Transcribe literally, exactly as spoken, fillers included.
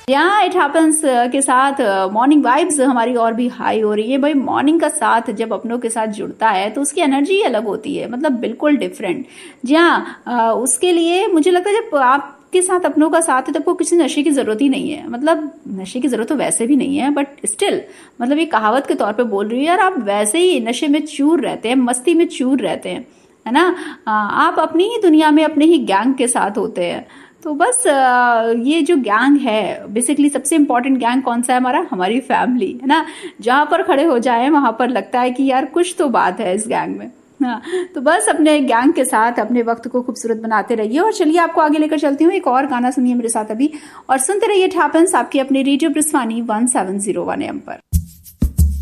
यहाँ it happens के साथ मॉर्निंग वाइब्स हमारी और भी हाई हो रही है। भाई मॉर्निंग का साथ जब अपनों के साथ जुड़ता है तो उसकी एनर्जी अलग होती है, मतलब बिल्कुल डिफरेंट। जी हाँ, उसके लिए मुझे लगता है जब आप के साथ अपनों का साथ है तो आपको किसी नशे की जरूरत ही नहीं है। मतलब नशे की जरूरत तो वैसे भी नहीं है, बट स्टिल मतलब ये कहावत के तौर पे बोल रही हूँ यार, आप वैसे ही नशे में चूर रहते हैं, मस्ती में चूर रहते हैं, है ना। आप अपनी ही दुनिया में अपने ही गैंग के साथ होते हैं। तो बस ये जो गैंग है, बेसिकली सबसे इंपॉर्टेंट गैंग कौन सा है हमारा, हमारी फैमिली, है ना। जहां पर खड़े हो जाए वहां पर लगता है कि यार कुछ तो बात है इस गैंग में। हाँ, तो बस अपने गैंग के साथ अपने वक्त को खूबसूरत बनाते रहिए। और चलिए आपको आगे लेकर चलती हूँ, एक और गाना सुनिए मेरे साथ अभी, और सुनते रहिए इट हैपेंस आपकी अपनी radio ब्रिस्वानी one seven zero one M पर।